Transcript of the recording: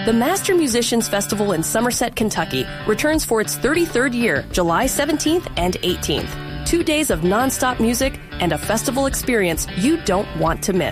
The Master Musicians Festival in Somerset, Kentucky returns for its 33rd year, July 17th and 18th. 2 days of nonstop music and a festival experience you don't want to miss.